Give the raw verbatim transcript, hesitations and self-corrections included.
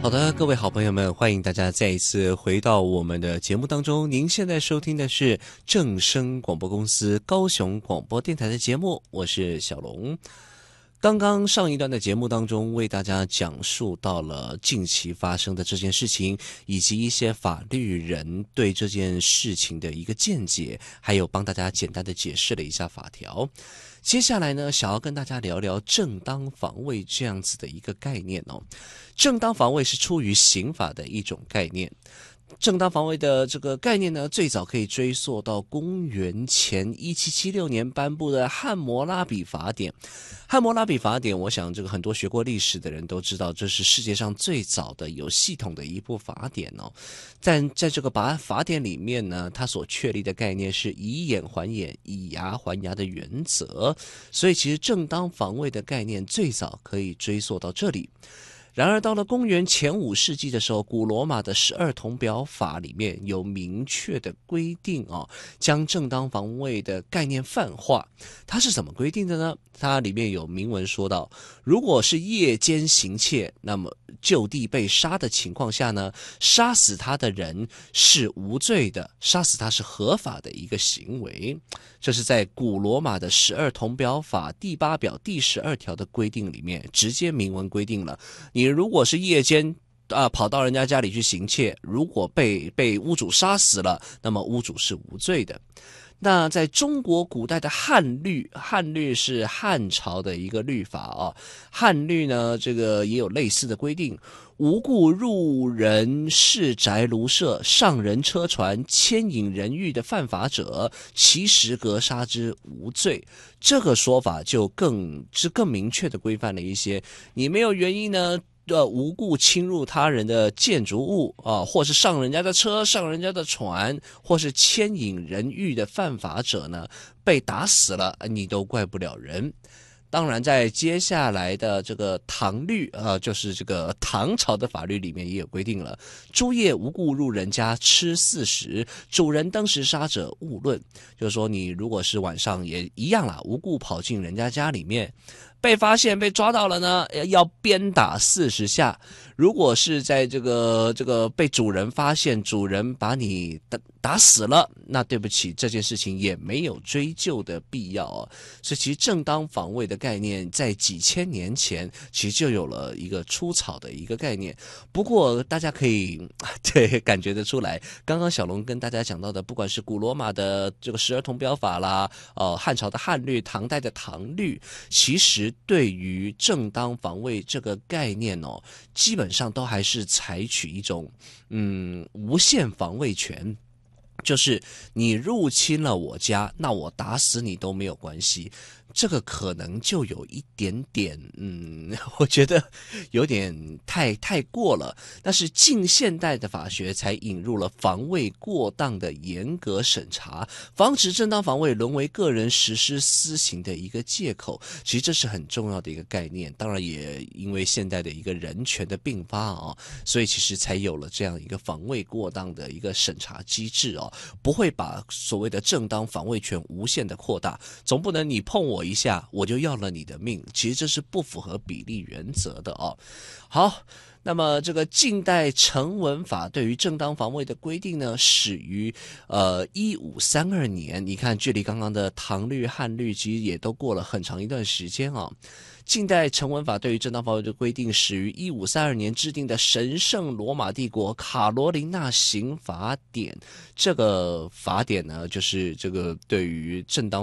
好的，各位好朋友们，欢迎大家再一次回到我们的节目当中。您现在收听的是正声广播公司高雄广播电台的节目，我是小龙。刚刚上一段的节目当中，为大家讲述到了近期发生的这件事情，以及一些法律人对这件事情的一个见解，还有帮大家简单的解释了一下法条。接下来呢，想要跟大家聊聊正当防卫这样子的一个概念哦。正当防卫是出于刑法的一种概念。正当防卫的这个概念呢，最早可以追溯到公元前一七七六年颁布的汉谟拉比法典。汉谟拉比法典，我想这个很多学过历史的人都知道，这是世界上最早的有系统的一部法典哦。但在这个法法典里面呢，它所确立的概念是以眼还眼、以牙还牙的原则，所以其实正当防卫的概念最早可以追溯到这里。然而到了公元前五世纪的时候，古罗马的十二铜表法里面有明确的规定哦，将正当防卫的概念泛化。它是怎么规定的呢？它里面有明文说到，如果是夜间行窃，那么就地被杀的情况下呢，杀死他的人是无罪的，杀死他是合法的一个行为。这是在古罗马的十二铜表法第八表第十二条的规定里面直接明文规定了，你如果是夜间啊跑到人家家里去行窃，如果被被屋主杀死了，那么屋主是无罪的。那在中国古代的汉律，汉律是汉朝的一个律法啊。汉律呢，这个也有类似的规定，无故入人室宅庐舍，上人车船，牵引人欲的犯法者，其实格杀之，无罪。这个说法就更是更明确的规范了一些，你没有原因呢，呃，无故侵入他人的建筑物啊，或是上人家的车、上人家的船，或是牵引人欲的犯法者呢，被打死了，你都怪不了人。当然，在接下来的这个唐律啊，就是这个唐朝的法律里面也有规定了：诸夜无故入人家吃四食，主人登时杀者勿论。就是说，你如果是晚上也一样啦，无故跑进人家家里面，被发现被抓到了呢，要鞭打四十下。如果是在这个这个被主人发现，主人把你打打死了，那对不起，这件事情也没有追究的必要哦。所以其实正当防卫的概念在几千年前其实就有了一个出草的一个概念。不过大家可以对感觉得出来，刚刚小龙跟大家讲到的，不管是古罗马的这个十二铜表法啦，呃，汉朝的汉律，唐代的唐律，其实对于正当防卫这个概念哦，基本上都还是采取一种嗯无限防卫权。就是你入侵了我家，那我打死你都没有关系。这个可能就有一点点，嗯，我觉得有点太太过了。但是近现代的法学才引入了防卫过当的严格审查，防止正当防卫沦为个人实施私刑的一个借口。其实这是很重要的一个概念。当然也因为现代的一个人权的并发啊，所以其实才有了这样一个防卫过当的一个审查机制哦，不会把所谓的正当防卫权无限的扩大，总不能你碰我一下我就要了你的命，其实这是不符合比例原则的哦。好，那么这个近代成文法对于正当防卫的规定呢，始于呃一五三二年。你看，距离刚刚的唐律、汉律其实也都过了很长一段时间啊、哦。近代成文法对于正当防卫的规定始于一五三二年制定的神圣罗马帝国卡罗琳娜刑法典。这个法典呢，就是这个对于正当